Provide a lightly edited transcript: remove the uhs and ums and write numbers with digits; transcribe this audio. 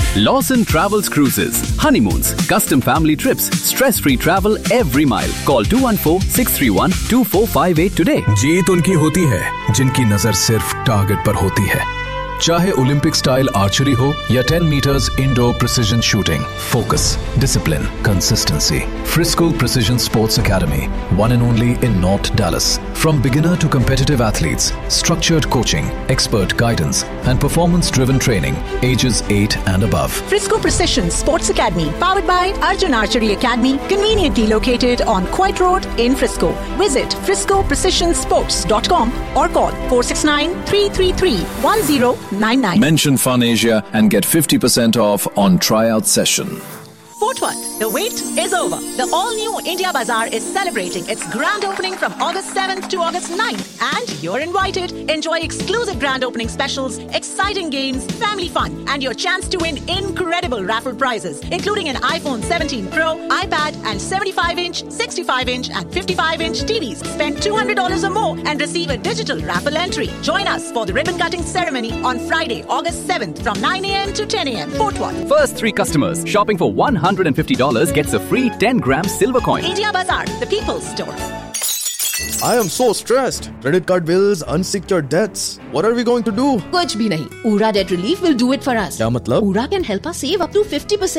Lawson Travels Cruises. Honeymoons, custom family trips, stress-free travel every mile. Call 214-631-2458 today. जीत उनकी होती है जिनकी नजर सिर्फ टारगेट पर होती है। चाहे ओलंपिक स्टाइल आर्चरी हो या 10 meters indoor precision shooting, focus, discipline, consistency. Frisco Precision Sports Academy, one and only in North Dallas. From beginner to competitive athletes, structured coaching, expert guidance, and performance-driven training, ages 8 and above. Frisco Precision Sports Academy, powered by Arjun Archery Academy, conveniently located on Coit Road in Frisco. Visit friscoprecisionsports.com or call 469-333-1099. Mention Fun Asia and get 50% off on tryout session. Fort Worth, the wait is over. The all-new India Bazaar is celebrating its grand opening from August 7th to August 9th. And you're invited. Enjoy exclusive grand opening specials, exciting games, family fun, and your chance to win incredible raffle prizes, including an iPhone 17 Pro, iPad, and 75-inch, 65-inch, and 55-inch TVs. Spend $200 or more and receive a digital raffle entry. Join us for the ribbon-cutting ceremony on Friday, August 7th from 9 a.m. to 10 a.m. Fort Worth. First 3 customers shopping for $150 gets a free 10-gram silver coin. India Bazaar, the people's store. I am so stressed. Credit card bills, unsecured debts. What are we going to do? कुछ भी नहीं. Ura Debt Relief will do it for us. क्या मतलब? Ura can help us save up to 50%